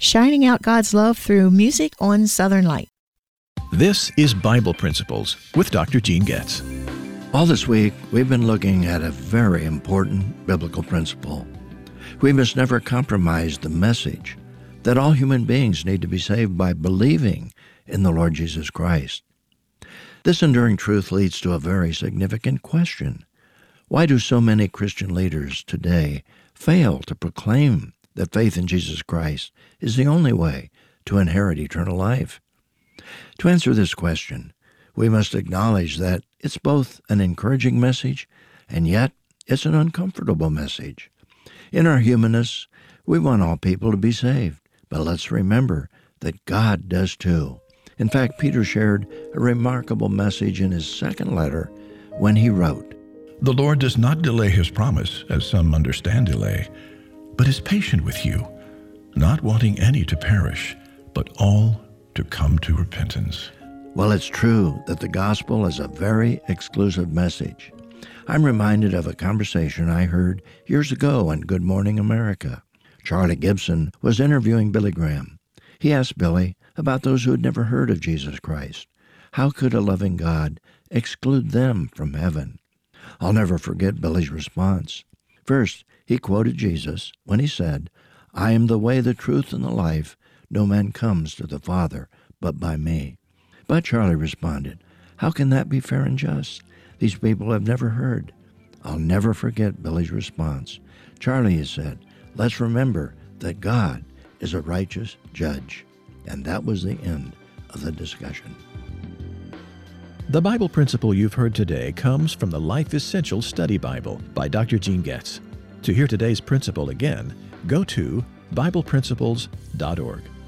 shining out God's love through music on Southern Light. This is Bible Principles with Dr. Gene Getz. All this week, we've been looking at a very important biblical principle. We must never compromise the message that all human beings need to be saved by believing in the Lord Jesus Christ. This enduring truth leads to a very significant question. Why do so many Christian leaders today fail to proclaim that faith in Jesus Christ is the only way to inherit eternal life? To answer this question, we must acknowledge that it's both an encouraging message and yet it's an uncomfortable message. In our humanness, we want all people to be saved, but let's remember that God does too. In fact, Peter shared a remarkable message in his second letter when he wrote, "The Lord does not delay his promise, as some understand delay, but is patient with you, not wanting any to perish, but all to come to repentance." Well, it's true that the gospel is a very exclusive message. I'm reminded of a conversation I heard years ago on Good Morning America. Charlie Gibson was interviewing Billy Graham. He asked Billy about those who had never heard of Jesus Christ. How could a loving God exclude them from heaven? I'll never forget Billy's response. First, he quoted Jesus when he said, "I am the way, the truth, and the life. No man comes to the Father but by me." But Charlie responded, "How can that be fair and just? These people have never heard." I'll never forget Billy's response. "Charlie," he said, "let's remember that God is a righteous judge." And that was the end of the discussion. The Bible principle you've heard today comes from the Life Essentials Study Bible by Dr. Gene Getz. To hear today's principle again, go to BiblePrinciples.org.